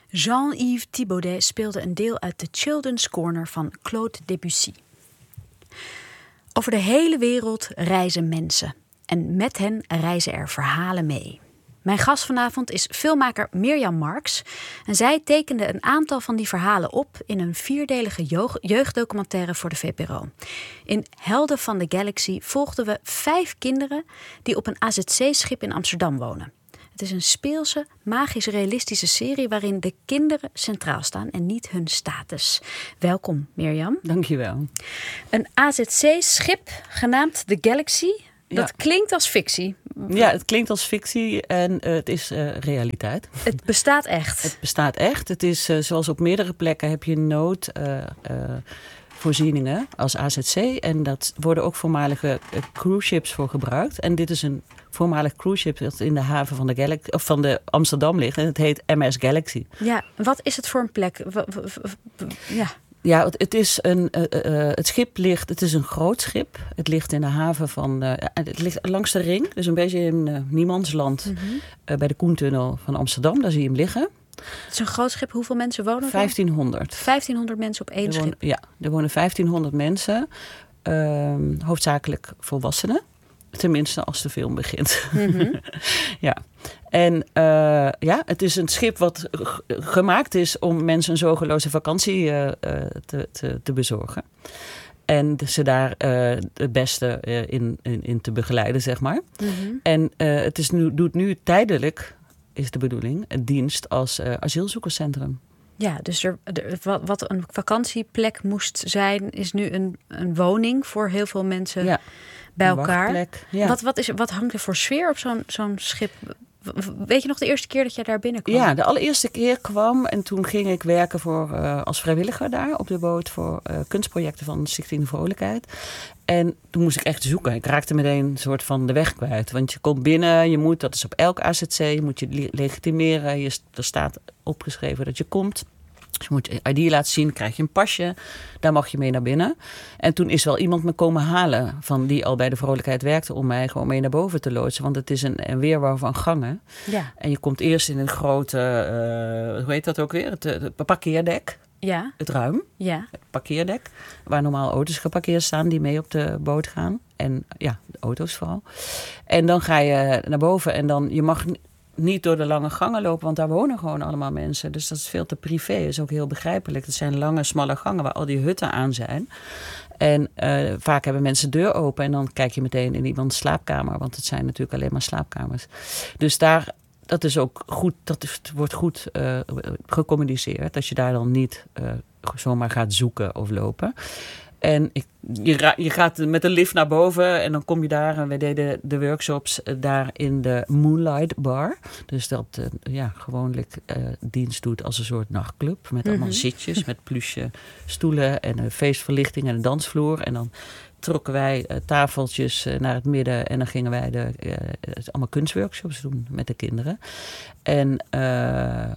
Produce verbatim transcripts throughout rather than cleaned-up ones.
Jean-Yves Thibaudet speelde een deel uit The Children's Corner van Claude Debussy. Over de hele wereld reizen mensen. En met hen reizen er verhalen mee. Mijn gast vanavond is filmmaker Mirjam Marks. En zij tekende een aantal van die verhalen op in een vierdelige jeugd- jeugddocumentaire voor de V P R O. In Helden van de Galaxy volgden we vijf kinderen die op een A Z C-schip in Amsterdam wonen. Het is een speelse, magisch-realistische serie waarin de kinderen centraal staan en niet hun status. Welkom, Mirjam. Dankjewel. Een A Z C-schip genaamd The Galaxy. Dat Ja. klinkt als fictie. Ja, het klinkt als fictie en uh, het is uh, realiteit. Het bestaat echt. Het bestaat echt. Het is uh, zoals op meerdere plekken heb je noodvoorzieningen uh, uh, als A Z C. En dat worden ook voormalige uh, cruise ships voor gebruikt. En dit is een voormalig cruise ship dat in de haven van de, Galaxy, of van de Amsterdam ligt. En het heet M S Galaxy. Ja, wat is het voor een plek? W- w- w- ja. Ja, het, het is een. Uh, uh, het schip ligt. Het is een groot schip. Het ligt in de haven van. Uh, het ligt langs de ring, dus een beetje in uh, niemandsland. Mm-hmm. Uh, bij de Koentunnel van Amsterdam. Daar zie je hem liggen. Het is een groot schip. Hoeveel mensen wonen er? vijftienhonderd. vijftienhonderd mensen op één er schip. wonen, ja, er wonen vijftienhonderd mensen. Uh, hoofdzakelijk volwassenen. Tenminste, als de film begint. Mm-hmm. Ja. En uh, ja, het is een schip wat g- gemaakt is om mensen een zorgeloze vakantie uh, uh, te, te, te bezorgen. En ze daar uh, het beste uh, in, in, in te begeleiden, zeg maar. Mm-hmm. En uh, het is nu, doet nu tijdelijk, is de bedoeling, een dienst als uh, asielzoekerscentrum. Ja, dus er, er, wat, wat een vakantieplek moest zijn, is nu een, een woning voor heel veel mensen Ja, bij een elkaar. wachtplek, ja. Wat, wat, is, wat hangt er voor sfeer op zo'n, zo'n schip? Weet je nog de eerste keer dat jij daar binnenkwam? Ja, de allereerste keer kwam en toen ging ik werken voor, uh, als vrijwilliger daar op de boot voor uh, kunstprojecten van Stichting de Vrolijkheid. En toen moest ik echt zoeken. Ik raakte meteen een soort van de weg kwijt. Want je komt binnen, je moet, dat is op elk A Z C, je moet je legitimeren. Je, er staat opgeschreven dat je komt. Dus je moet je I D laten zien, krijg je een pasje. Daar mag je mee naar binnen. En toen is wel iemand me komen halen van die al bij de Vrolijkheid werkte om mij gewoon mee naar boven te loodsen. Want het is een, een weerwar van gangen. Ja. En je komt eerst in een grote, uh, hoe heet dat ook weer? Het, het parkeerdek. Ja. Het ruim. Ja. Het parkeerdek. Waar normaal auto's geparkeerd staan die mee op de boot gaan. En ja, de auto's vooral. En dan ga je naar boven en dan, je mag niet door de lange gangen lopen, want daar wonen gewoon allemaal mensen. Dus dat is veel te privé. Dat is ook heel begrijpelijk. Het zijn lange, smalle gangen waar al die hutten aan zijn. En uh, vaak hebben mensen de deur open en dan kijk je meteen in iemands slaapkamer. Want het zijn natuurlijk alleen maar slaapkamers. Dus daar, dat is ook goed, dat is, wordt goed uh, gecommuniceerd. Dat je daar dan niet uh, zomaar gaat zoeken of lopen. En ik, je, ra- je gaat met de lift naar boven en dan kom je daar. En wij deden de workshops uh, daar in de Moonlight Bar. Dus dat uh, ja, gewoonlijk uh, dienst doet als een soort nachtclub. Met allemaal Mm-hmm. zitjes, met pluche stoelen en een feestverlichting en een dansvloer. En dan trokken wij uh, tafeltjes uh, naar het midden. En dan gingen wij de, uh, allemaal kunstworkshops doen met de kinderen. En Uh,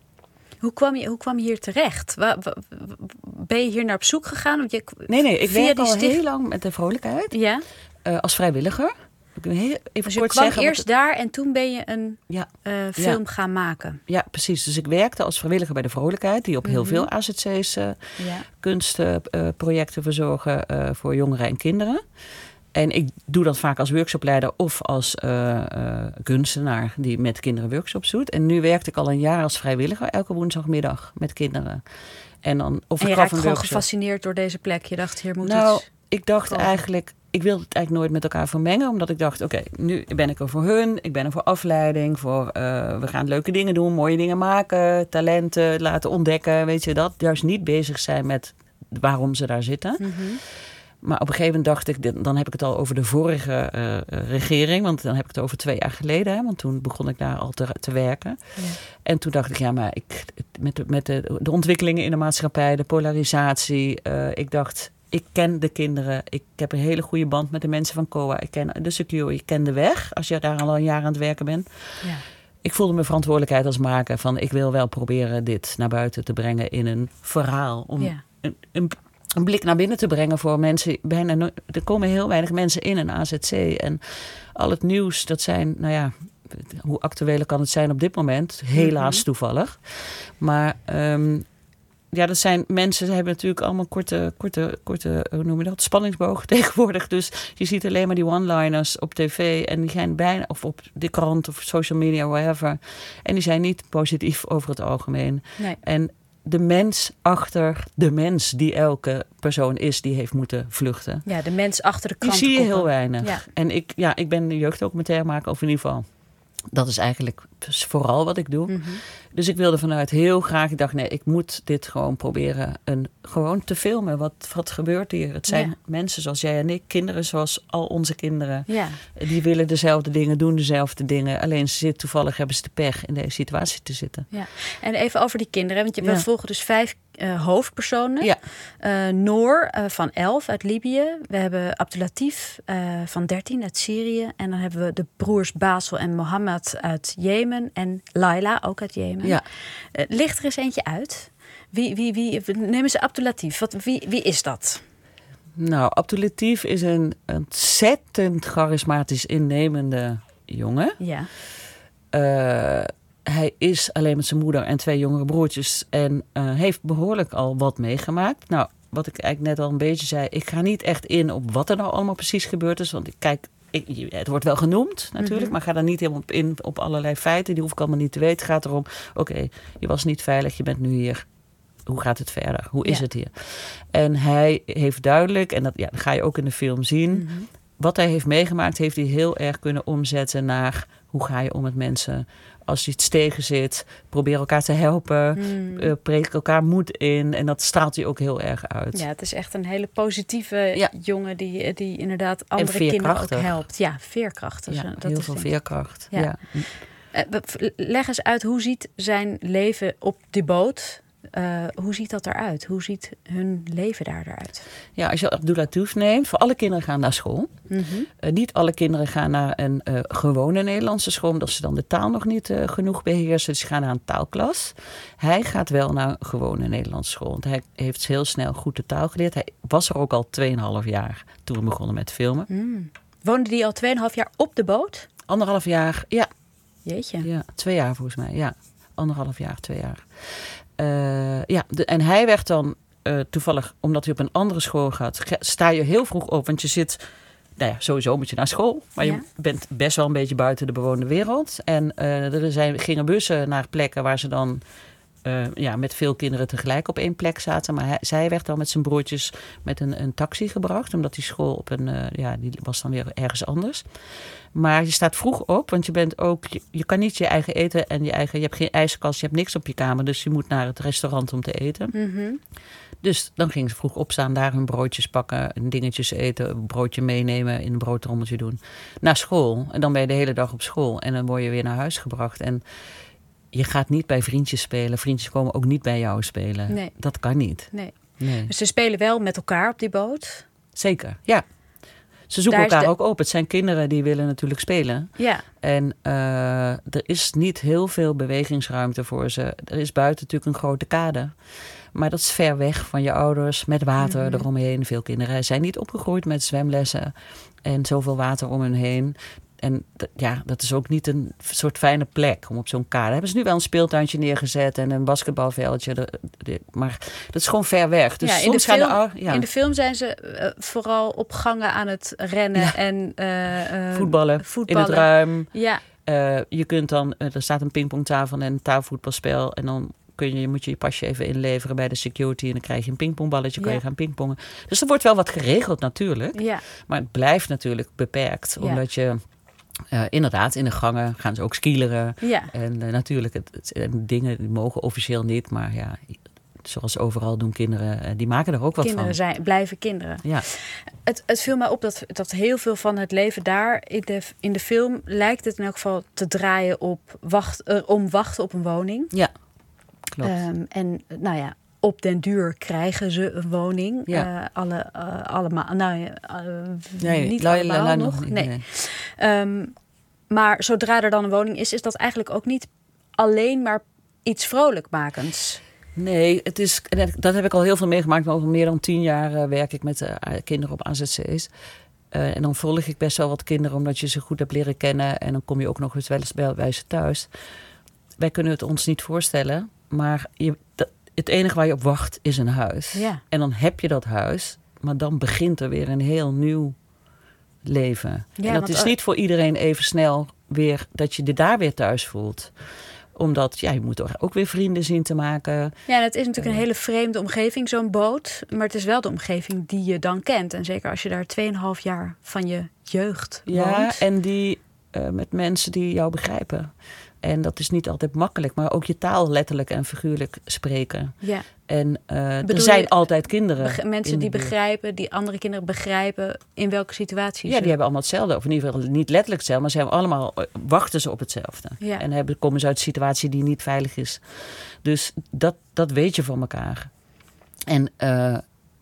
Hoe kwam je, hoe kwam je hier terecht? Wa- wa- Ben je hier naar op zoek gegaan? Want je, nee, nee, ik via werk die al sticht- heel lang met de Vrolijkheid. Ja, Uh, als vrijwilliger. Ik wil heel, even dus je kort kwam zeggen. eerst wat daar en toen ben je een Ja, uh, film gaan maken. ja, precies. Dus ik werkte als vrijwilliger bij de Vrolijkheid. Die op heel Mhm. veel A Z C's uh, Ja. kunstprojecten uh, verzorgen uh, voor jongeren en kinderen. En ik doe dat vaak als workshopleider of als uh, uh, kunstenaar die met kinderen workshops doet. En nu werkte ik al een jaar als vrijwilliger elke woensdagmiddag met kinderen. En dan of En je ik gaf raakt een gewoon workshop. gefascineerd door deze plek. Je dacht, hier moet Nou, iets... ik dacht komen. eigenlijk, ik wilde het eigenlijk nooit met elkaar vermengen. Omdat ik dacht, oké, okay, nu ben ik er voor hun. Ik ben er voor afleiding. Voor, uh, we gaan leuke dingen doen, mooie dingen maken. Talenten laten ontdekken, weet je dat. Juist niet bezig zijn met waarom ze daar zitten. Mm-hmm. Maar op een gegeven moment dacht ik, dan heb ik het al over de vorige uh, regering. Want dan heb ik het over twee jaar geleden. Hè, want toen begon ik daar al te, te werken. Ja. En toen dacht ik, ja, maar ik, met, de, met de, de ontwikkelingen in de maatschappij, de polarisatie. Uh, ik dacht, ik ken de kinderen. Ik heb een hele goede band met de mensen van C O A. Ik ken de secure, ik ken de weg. Als je daar al een jaar aan het werken bent. Ja. Ik voelde mijn verantwoordelijkheid als maker van, ik wil wel proberen dit naar buiten te brengen in een verhaal. Om Ja. een, een een blik naar binnen te brengen voor mensen. Bijna no- er komen heel weinig mensen in een A Z C. En al het nieuws, dat zijn, nou ja, hoe actueel kan het zijn op dit moment? Helaas mm-hmm. toevallig. Maar um, ja, dat zijn mensen, ze hebben natuurlijk allemaal korte, korte, korte, hoe noem je dat, spanningsboog tegenwoordig. Dus je ziet alleen maar die one-liners op tv en die zijn bijna, of op de krant of social media, whatever. En die zijn niet positief over het algemeen. Nee. En de mens achter de mens die elke persoon is die heeft moeten vluchten. Ja, de mens achter de Die krantenkoppen. zie je heel weinig. Ja. En ik, ja, ik ben de jeugddocumentaire maken, of in ieder geval. Dat is eigenlijk vooral wat ik doe. Mm-hmm. Dus ik wilde vanuit heel graag, ik dacht nee, ik moet dit gewoon proberen een, gewoon te filmen. Wat, wat gebeurt hier? Het zijn ja. mensen zoals jij en ik, kinderen zoals al onze kinderen. Ja. Die willen dezelfde dingen, doen dezelfde dingen. Alleen ze zitten, toevallig hebben ze de pech in deze situatie te zitten. Ja. En even over die kinderen, want je, we ja. volgen dus vijf uh, hoofdpersonen. Ja. Uh, Noor uh, van elf uit Libië. We hebben Abdelatif uh, van dertien uit Syrië. En dan hebben we de broers Basel en Mohammed uit Jemen. En Laila, ook uit Jemen. Ja. Uh, licht er eens eentje uit. Wie, wie, wie, neem eens Abdelatif. Wat, wie, wie is dat? Nou, Abdelatif is een ontzettend charismatisch innemende jongen. Ja. Uh, hij is alleen met zijn moeder en twee jongere broertjes. En uh, heeft behoorlijk al wat meegemaakt. Nou, wat ik eigenlijk net al een beetje zei. Ik ga niet echt in op wat er nou allemaal precies gebeurd is. Want ik kijk, ik, het wordt wel genoemd natuurlijk. Mm-hmm. Maar ik ga daar niet helemaal op in op allerlei feiten. Die hoef ik allemaal niet te weten. Het gaat erom, oké, okay, je was niet veilig. Je bent nu hier. Hoe gaat het verder? Hoe is ja. het hier? En hij heeft duidelijk, en dat, ja, dat ga je ook in de film zien. Mm-hmm. Wat hij heeft meegemaakt, heeft hij heel erg kunnen omzetten naar hoe ga je om met mensen. Als je iets tegen zit, probeer elkaar te helpen. Mm. Uh, preek elkaar moed in. En dat straalt hij ook heel erg uit. Ja, het is echt een hele positieve ja. jongen die, die inderdaad en andere kinderen ook helpt. Ja, veerkrachtig. Ja, dat heel is veel veerkracht. Ja. Ja. Uh, leg eens uit, hoe ziet zijn leven op die boot? Uh, hoe ziet dat eruit? Hoe ziet hun leven daar eruit? Ja, als je Abdelatif neemt, voor alle kinderen gaan naar school. Mm-hmm. Uh, niet alle kinderen gaan naar een uh, gewone Nederlandse school, omdat ze dan de taal nog niet uh, genoeg beheersen. Dus ze gaan naar een taalklas. Hij gaat wel naar een gewone Nederlandse school. Want hij heeft heel snel goed de taal geleerd. Hij was er ook al tweeënhalf jaar toen we begonnen met filmen. Mm. Woonde hij al tweeënhalf jaar op de boot? Anderhalf jaar, ja. Jeetje. Ja, twee jaar volgens mij, ja. Anderhalf jaar, twee jaar. Uh, ja, de, en hij werd dan uh, toevallig, omdat hij op een andere school gaat, sta je heel vroeg op. Want je zit, nou ja, sowieso moet je naar school. Maar ja. je bent best wel een beetje buiten de bewoonde wereld. En uh, er zijn, gingen bussen naar plekken waar ze dan uh, ja, met veel kinderen tegelijk op één plek zaten. Maar hij, zij werd dan met zijn broertjes met een, een taxi gebracht. Omdat die school op een, uh, ja, die was dan weer ergens anders. Maar je staat vroeg op, want je bent ook, je, je kan niet je eigen eten en je eigen, je hebt geen ijskast, je hebt niks op je kamer, dus je moet naar het restaurant om te eten. Mm-hmm. Dus dan gingen ze vroeg opstaan, daar hun broodjes pakken, dingetjes eten, een broodje meenemen, in een broodtrommeltje doen. Naar school. En dan ben je de hele dag op school en dan word je weer naar huis gebracht. En je gaat niet bij vriendjes spelen. Vriendjes komen ook niet bij jou spelen. Nee. Dat kan niet. Nee. Nee. Dus ze spelen wel met elkaar op die boot? Zeker, ja. Ze zoeken elkaar de... ook op. Het zijn kinderen die willen natuurlijk spelen. Ja. En uh, er is niet heel veel bewegingsruimte voor ze. Er is buiten natuurlijk een grote kade. Maar dat is ver weg van je ouders, met water mm-hmm. eromheen. Veel kinderen zijn niet opgegroeid met zwemlessen en zoveel water om hen heen. En d- ja, dat is ook niet een soort fijne plek om op zo'n kade. Hebben ze nu wel een speeltuintje neergezet en een basketbalveldje. De, de, maar dat is gewoon ver weg. Dus ja, in, soms de film, gaan de, ja. in de film zijn ze uh, vooral op gangen aan het rennen ja. en uh, uh, voetballen, voetballen in het ruim. Ja. Uh, je kunt dan, uh, er staat een pingpongtafel en een tafelvoetbalspel. En dan kun je, moet je je pasje even inleveren bij de security. En dan krijg je een pingpongballetje, kun je ja. gaan pingpongen. Dus er wordt wel wat geregeld natuurlijk. Ja. Maar het blijft natuurlijk beperkt. Ja. Omdat je... Uh, inderdaad, in de gangen gaan ze ook skileren. Ja. En uh, natuurlijk, het, het, dingen die mogen officieel niet. Maar ja, zoals overal doen kinderen, uh, die maken er ook wat kinderen van. Zijn, blijven kinderen. Ja. Het, het viel mij op dat, dat heel veel van het leven daar in de, in de film lijkt het in elk geval te draaien op wacht, uh, om wachten op een woning. Ja, klopt. Um, en nou ja, op den duur krijgen ze een woning. Ja. Uh, alle, uh, allemaal. Nou, uh, nee, niet la, allemaal la, la, nog. nog niet, nee. nee. Um, maar zodra er dan een woning is, is dat eigenlijk ook niet alleen maar iets vrolijkmakends. Nee, het is, dat heb ik al heel veel meegemaakt. Al meer dan tien jaar uh, werk ik met uh, kinderen op A Z C's. Uh, en dan volg ik best wel wat kinderen, omdat je ze goed hebt leren kennen. En dan kom je ook nog eens wel eens bij, bij ze thuis. Wij kunnen het ons niet voorstellen. Maar je, dat, het enige waar je op wacht is een huis. Ja. En dan heb je dat huis. Maar dan begint er weer een heel nieuw leven. Ja, en dat is niet voor iedereen even snel weer dat je je daar weer thuis voelt. Omdat, ja, je moet er ook weer vrienden zien te maken. Ja, en het is natuurlijk een hele vreemde omgeving, zo'n boot. Maar het is wel de omgeving die je dan kent. En zeker als je daar tweeënhalf jaar van je jeugd woont. Ja, en die uh, met mensen die jou begrijpen. En dat is niet altijd makkelijk. Maar ook je taal letterlijk en figuurlijk spreken. Ja. En uh, er zijn je, altijd kinderen. Beg- mensen die begrijpen, die andere kinderen begrijpen in welke situatie. Ja, die hebben allemaal hetzelfde. Of in ieder geval niet letterlijk hetzelfde. Maar ze hebben allemaal, wachten ze op hetzelfde. Ja. En hebben, komen ze uit een situatie die niet veilig is. Dus dat, dat weet je van elkaar. En, uh,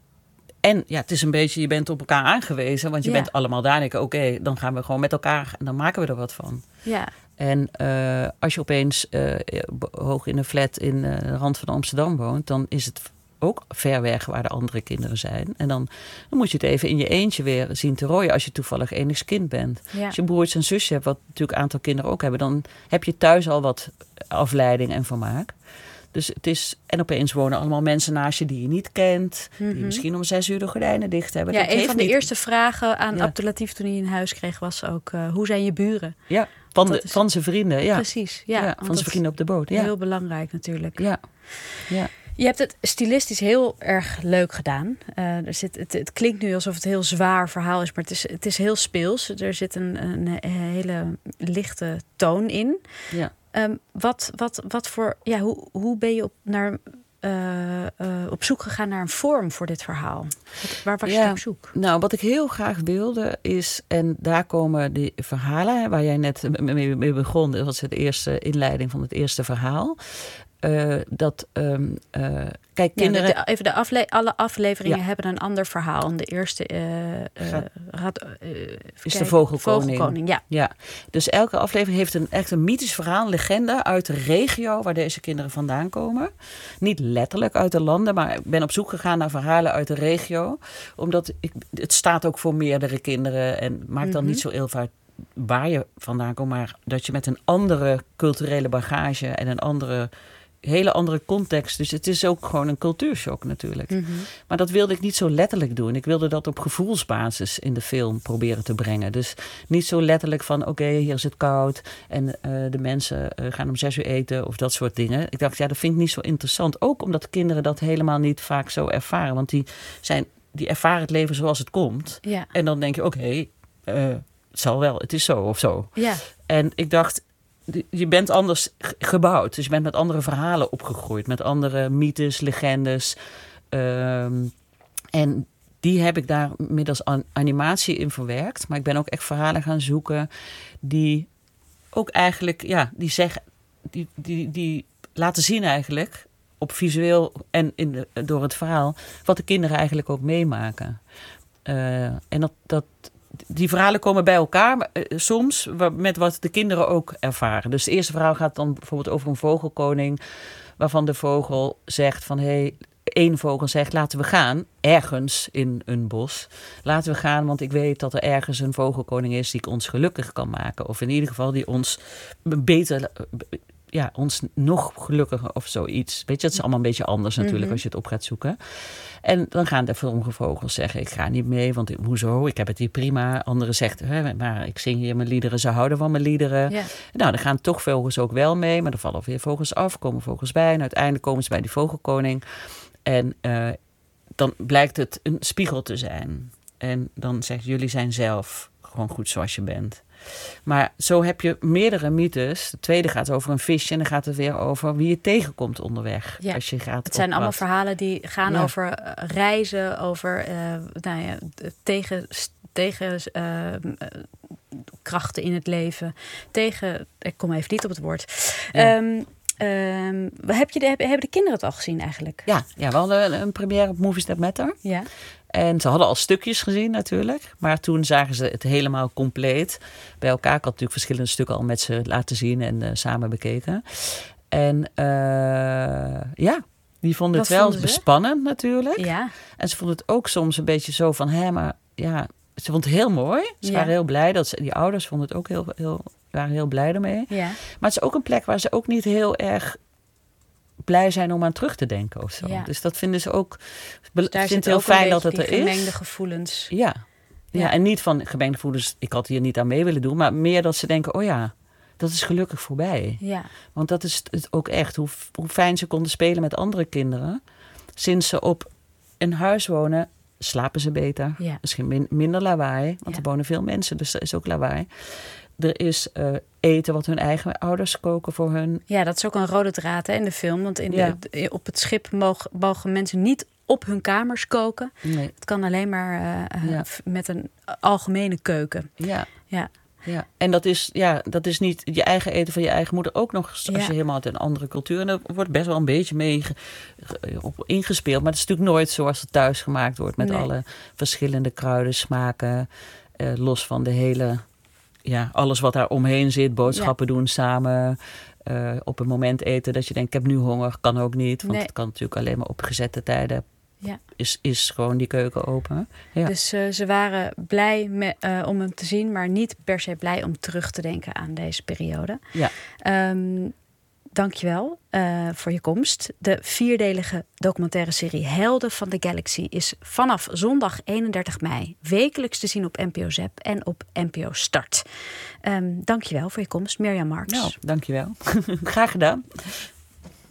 en ja, het is een beetje, je bent op elkaar aangewezen. Want je ja. bent allemaal daar. En ik, oké, okay, dan gaan we gewoon met elkaar. En dan maken we er wat van. Ja. En uh, als je opeens uh, hoog in een flat in uh, de rand van Amsterdam woont, dan is het ook ver weg waar de andere kinderen zijn. En dan, dan moet je het even in je eentje weer zien te rooien als je toevallig enigskind bent. Ja. Als je broertje en zusje hebt, wat natuurlijk een aantal kinderen ook hebben, dan heb je thuis al wat afleiding en vermaak. Dus het is, en opeens wonen allemaal mensen naast je die je niet kent. Mm-hmm. Die misschien om zes uur de gordijnen dicht hebben. Ja, dat een van de niet... eerste vragen aan ja. Abdelatif toen hij een huis kreeg was ook, uh, hoe zijn je buren? Ja, van, de, is... van zijn vrienden. Ja. Precies, ja. ja van zijn vrienden op de boot. Ja. Heel belangrijk natuurlijk. Ja, ja. Je hebt het stilistisch heel erg leuk gedaan. Uh, er zit, het, het klinkt nu alsof het een heel zwaar verhaal is, maar het is, het is heel speels. Er zit een, een, een hele lichte toon in. Ja. Um, wat, wat, wat voor, ja, hoe, hoe ben je op, naar, uh, uh, op zoek gegaan naar een vorm voor dit verhaal? Wat, waar was ja, je op zoek? Nou, wat ik heel graag wilde is, en daar komen die verhalen waar jij net mee, mee begon, dat was de eerste inleiding van het eerste verhaal. Uh, dat, um, uh, kijk, kinderen... Ja, de, even de afle- alle afleveringen ja. hebben een ander verhaal. De eerste uh, uh, gaat, uh, is kijken. de Vogelkoning. Vogelkoning ja. ja. Dus elke aflevering heeft een echt een mythisch verhaal, een legende uit de regio waar deze kinderen vandaan komen. Niet letterlijk uit de landen, maar ik ben op zoek gegaan naar verhalen uit de regio. Omdat ik, het staat ook voor meerdere kinderen en maakt dan mm-hmm. niet zo heel vaak waar je vandaan komt, maar dat je met een andere culturele bagage en een andere... hele andere context. Dus het is ook gewoon een cultuurshock natuurlijk. Mm-hmm. Maar dat wilde ik niet zo letterlijk doen. Ik wilde dat op gevoelsbasis in de film proberen te brengen. Dus niet zo letterlijk van... oké, okay, hier is het koud en uh, de mensen uh, gaan om zes uur eten of dat soort dingen. Ik dacht, ja, dat vind ik niet zo interessant. Ook omdat de kinderen dat helemaal niet vaak zo ervaren. Want die, zijn, die ervaren het leven zoals het komt. Ja. En dan denk je, oké, okay, uh, het zal wel, het is zo of zo. Ja. En ik dacht... je bent anders gebouwd. Dus je bent met andere verhalen opgegroeid. Met andere mythes, legendes. Um, en die heb ik daar middels an- animatie in verwerkt. Maar ik ben ook echt verhalen gaan zoeken... die ook eigenlijk... ja, die zeggen... die, die, die laten zien eigenlijk... op visueel en in de, door het verhaal... wat de kinderen eigenlijk ook meemaken. Uh, en dat... dat die verhalen komen bij elkaar uh, soms met wat de kinderen ook ervaren. Dus het eerste verhaal gaat dan bijvoorbeeld over een vogelkoning... waarvan de vogel zegt van... hé, hey, één vogel zegt laten we gaan, ergens in een bos. Laten we gaan, want ik weet dat er ergens een vogelkoning is... die ons gelukkig kan maken. Of in ieder geval die ons beter... ja, ons nog gelukkiger of zoiets. Weet je, het is allemaal een beetje anders natuurlijk mm-hmm. als je het op gaat zoeken. En dan gaan de sommige vogels zeggen, ik ga niet mee, want hoezo, ik heb het hier prima. Anderen zeggen, maar ik zing hier mijn liederen, ze houden van mijn liederen. Ja. Nou, dan gaan toch vogels ook wel mee, maar er vallen weer vogels af, komen vogels bij. En uiteindelijk komen ze bij die vogelkoning. En uh, dan blijkt het een spiegel te zijn. En dan zegt, jullie zijn zelf gewoon goed zoals je bent. Maar zo heb je meerdere mythes. De tweede gaat over een visje en dan gaat het weer over wie je tegenkomt onderweg. Ja, als je gaat het zijn op allemaal wat. verhalen die gaan ja. over uh, reizen, over uh, nou ja, tegen, tegen uh, krachten in het leven. Tegen, ik kom even niet op het woord. Ja. Um, Um, heb je de, hebben de kinderen het al gezien eigenlijk? Ja, ja, we hadden een première op Movies That Matter. Ja. En ze hadden al stukjes gezien natuurlijk. Maar toen zagen ze het helemaal compleet. Bij elkaar. Ik had natuurlijk verschillende stukken al met ze laten zien en uh, samen bekeken. En uh, ja, die vonden Wat het wel vonden bespannend natuurlijk. Ja. En ze vonden het ook soms een beetje zo van... hé, maar ja, ze vond het heel mooi. Ze Ja. waren heel blij. Dat ze, die ouders vonden het ook heel, heel, waren heel blij ermee. Ja. Maar het is ook een plek waar ze ook niet heel erg blij zijn om aan terug te denken of zo. Ja. Dus dat vinden ze ook... Dus Ik daar vind zit het heel ook een fijn dat beetje het er die is. gemengde gevoelens. Ja. Ja. Ja. En niet van gemengde gevoelens, ik had hier niet aan mee willen doen. Maar meer dat ze denken, oh ja, dat is gelukkig voorbij. Ja. Want dat is het ook echt. Hoe, hoe fijn ze konden spelen met andere kinderen. Sinds ze op een huis wonen, slapen ze beter. Ja. Misschien min- minder lawaai. Want Ja. er wonen veel mensen, dus er is ook lawaai. Er is uh, eten wat hun eigen ouders koken voor hun. Ja, dat is ook een rode draad hè, in de film. Want in Ja. de, op het schip mogen, mogen mensen niet op hun kamers koken. Nee. Het kan alleen maar uh, Ja. f- met een algemene keuken. Ja. Ja. Ja, en dat is, ja, dat is niet je eigen eten van je eigen moeder ook nog eens als Ja. je helemaal uit een andere cultuur. En daar wordt best wel een beetje mee ge- ge- op ingespeeld. Maar het is natuurlijk nooit zoals het thuis gemaakt wordt. Met Nee. alle verschillende kruiden, smaken. eh, los van de hele, ja, alles wat daar omheen zit. Boodschappen doen samen. eh, op een moment eten dat je denkt, ik heb nu honger. Kan ook niet, want Nee. het kan natuurlijk alleen maar op gezette tijden. Ja. Is, is gewoon die keuken open. Ja. Dus uh, ze waren blij me, uh, om hem te zien, maar niet per se blij om terug te denken aan deze periode. Ja. Um, Dankjewel uh, voor je komst. De vierdelige documentaire serie Helden van de Galaxy is vanaf zondag eenendertig mei wekelijks te zien op N P O Zep en op N P O Start. Um, dankjewel voor je komst, Mirjam Marks. Nou, dankjewel. Graag gedaan.